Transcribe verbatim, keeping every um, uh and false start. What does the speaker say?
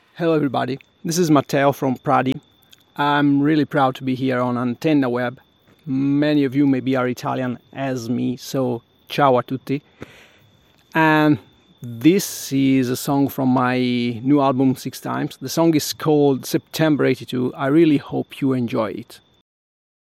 Hello, everybody. This is Matteo from Pradi. I'm really proud to be here on Antenna Web. Many of you maybe are Italian as me, so ciao a tutti. And this is a song from my new album, Six Times. The song is called September eighty-two. I really hope you enjoy it.